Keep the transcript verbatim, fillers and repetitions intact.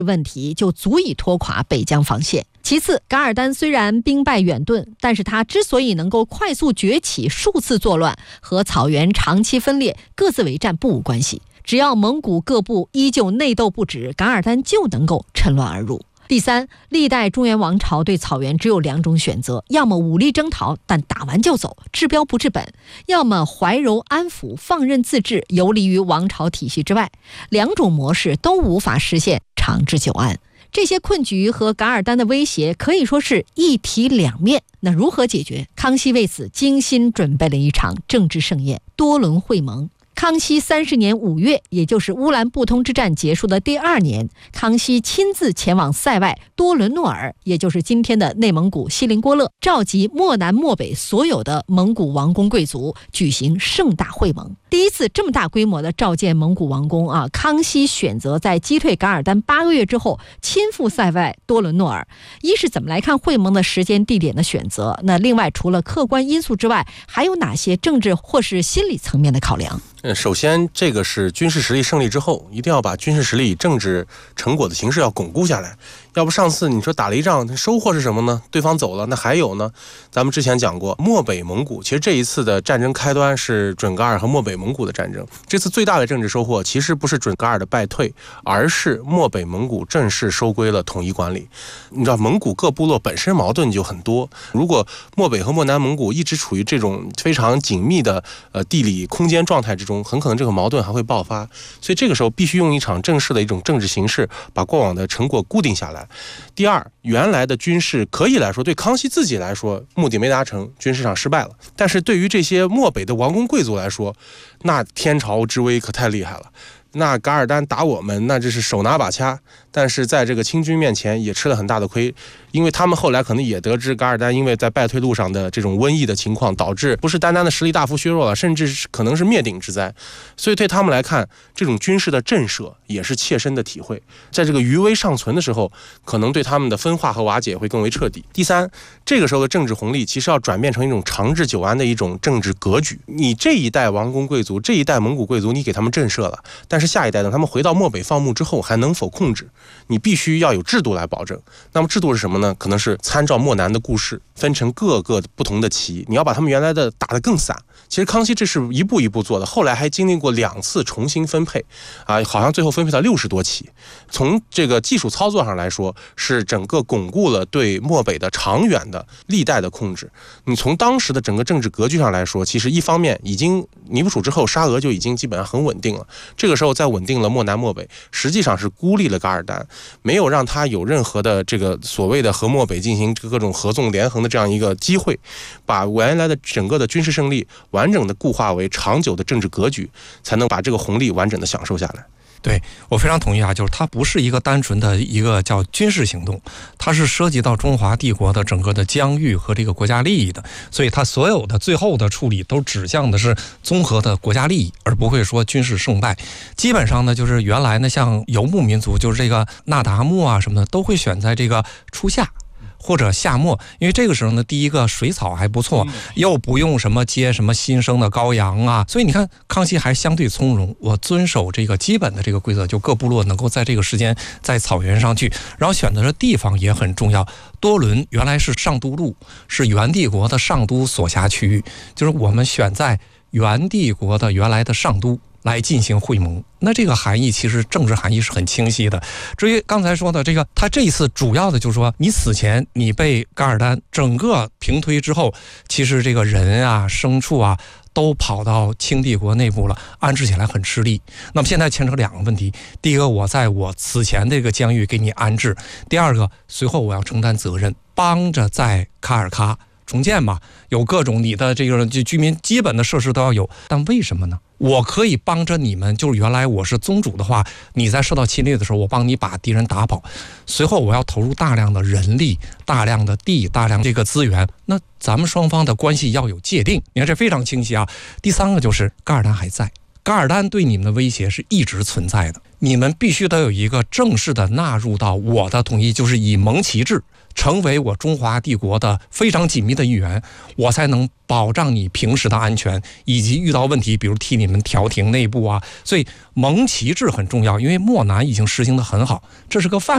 问题就足以拖垮北疆防线。其次，噶尔丹虽然兵败远遁，但是他之所以能够快速崛起，数次作乱，和草原长期分裂、各自为战不无关系。只要蒙古各部依旧内斗不止，噶尔丹就能够趁乱而入。第三，历代中原王朝对草原只有两种选择，要么武力征讨，但打完就走，治标不治本；要么怀柔安抚，放任自治，游离于王朝体系之外。两种模式都无法实现长治久安。这些困局和噶尔丹的威胁可以说是一体两面。那如何解决？康熙为此精心准备了一场政治盛宴——多伦会盟。康熙三十年五月，也就是乌兰布通之战结束的第二年，康熙亲自前往塞外多伦诺尔，也就是今天的内蒙古锡林郭勒，召集漠南漠北所有的蒙古王公贵族，举行盛大会盟。第一次这么大规模的召见蒙古王公啊，康熙选择在击退噶尔丹八个月之后亲赴塞外多伦诺尔。一是怎么来看会盟的时间地点的选择？那另外除了客观因素之外，还有哪些政治或是心理层面的考量？ 嗯，首先这个是军事实力胜利之后，一定要把军事实力、政治成果的形势要巩固下来。要不上次你说打了一仗，收获是什么呢？对方走了，那还有呢？咱们之前讲过，漠北蒙古，其实这一次的战争开端是准噶尔和漠北蒙古的战争。这次最大的政治收获，其实不是准噶尔的败退，而是漠北蒙古正式收归了统一管理。你知道，蒙古各部落本身矛盾就很多，如果漠北和漠南蒙古一直处于这种非常紧密的呃地理空间状态之中，很可能这个矛盾还会爆发。所以这个时候必须用一场正式的一种政治形式，把过往的成果固定下来。第二，原来的军事可以来说，对康熙自己来说目的没达成，军事上失败了，但是对于这些漠北的王公贵族来说，那天朝之威可太厉害了。那噶尔丹打我们，那这是手拿把掐，但是在这个清军面前也吃了很大的亏，因为他们后来可能也得知噶尔丹因为在败退路上的这种瘟疫的情况，导致不是单单的实力大幅削弱了，甚至是可能是灭顶之灾。所以对他们来看，这种军事的震慑也是切身的体会，在这个余威尚存的时候，可能对他们的分化和瓦解会更为彻底。第三，这个时候的政治红利其实要转变成一种长治久安的一种政治格局。你这一代王公贵族，这一代蒙古贵族，你给他们震慑了，但是下一代等他们回到漠北放牧之后还能否控制，你必须要有制度来保证。那么制度是什么呢？可能是参照漠南的故事，分成各个不同的旗，你要把他们原来的打得更散。其实康熙这是一步一步做的，后来还经历过两次重新分配啊，好像最后分配到六十多旗。从这个技术操作上来说，是整个巩固了对漠北的长远的历代的控制。你从当时的整个政治格局上来说，其实一方面已经尼布楚之后沙俄就已经基本上很稳定了，这个时候再稳定了漠南漠北，实际上是孤立了噶尔丹，没有让他有任何的这个所谓的和漠北进行各种合纵连横的这样一个机会，把原来的整个的军事胜利完整的固化为长久的政治格局，才能把这个红利完整的享受下来。 对，我非常同意啊，就是它不是一个单纯的一个叫军事行动，它是涉及到中华帝国的整个的疆域和这个国家利益的，所以它所有的最后的处理都指向的是综合的国家利益，而不会说军事胜败。基本上呢，就是原来呢，像游牧民族，就是这个那达慕啊什么的，都会选在这个初夏或者夏末，因为这个时候呢，第一个水草还不错，又不用什么接什么新生的羔羊啊，所以你看康熙还相对从容，我遵守这个基本的这个规则，就各部落能够在这个时间在草原上去，然后选择的地方也很重要。多伦原来是上都路，是元帝国的上都所辖区域，就是我们选在元帝国的原来的上都来进行会盟，那这个含义其实政治含义是很清晰的。至于刚才说的这个，他这一次主要的就是说，你死前你被噶尔丹整个平推之后，其实这个人啊、牲畜啊都跑到清帝国内部了，安置起来很吃力。那么现在牵扯两个问题：第一个，我在我此前这个疆域给你安置；第二个，随后我要承担责任，帮着在卡尔喀重建嘛，有各种你的这个居民基本的设施都要有。但为什么呢？我可以帮着你们，就是原来我是宗主的话，你在受到侵略的时候，我帮你把敌人打跑。随后我要投入大量的人力、大量的地、大量这个资源，那咱们双方的关系要有界定。你看这非常清晰啊。第三个就是噶尔丹还在，噶尔丹对你们的威胁是一直存在的，你们必须得有一个正式的纳入到我的统一，就是以蒙旗制成为我中华帝国的非常紧密的一员，我才能保障你平时的安全，以及遇到问题比如替你们调停内部啊。所以蒙旗制很重要，因为漠南已经实行得很好，这是个范